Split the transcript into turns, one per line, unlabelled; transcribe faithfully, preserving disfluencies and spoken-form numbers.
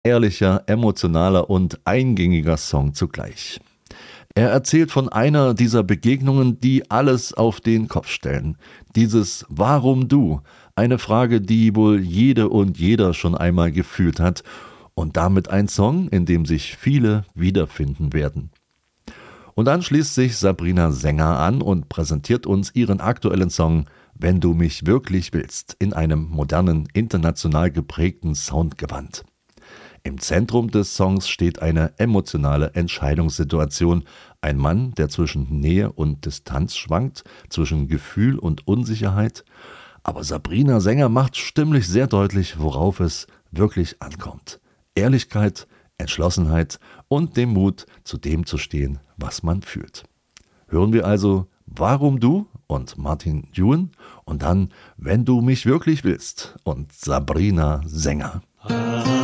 ehrlicher, emotionaler und eingängiger Song zugleich. Er erzählt von einer dieser Begegnungen, die alles auf den Kopf stellen. Dieses Warum du? Eine Frage, die wohl jede und jeder schon einmal gefühlt hat. Und damit ein Song, in dem sich viele wiederfinden werden. Und dann schließt sich Sabrina Sänger an und präsentiert uns ihren aktuellen Song Wenn du mich wirklich willst in einem modernen, international geprägten Soundgewand. Im Zentrum des Songs steht eine emotionale Entscheidungssituation. Ein Mann, der zwischen Nähe und Distanz schwankt, zwischen Gefühl und Unsicherheit. Aber Sabrina Sänger macht stimmlich sehr deutlich, worauf es wirklich ankommt. Ehrlichkeit, Entschlossenheit und dem Mut, zu dem zu stehen, was man fühlt. Hören wir also Warum du und Martin Dune und dann Wenn du mich wirklich willst und Sabrina Sänger.